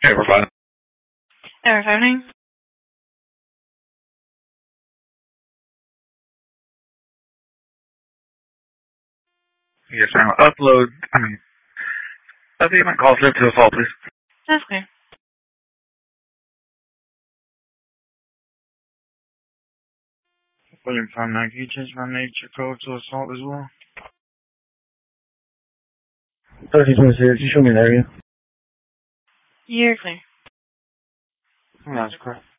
Hey, we're fine. We're phoning. Yes, ma'am. Upload, payment call slip to assault, please. That's okay. William 59, can you change my nature code to assault as well? 1326, you show me an area. You're clear. That's correct.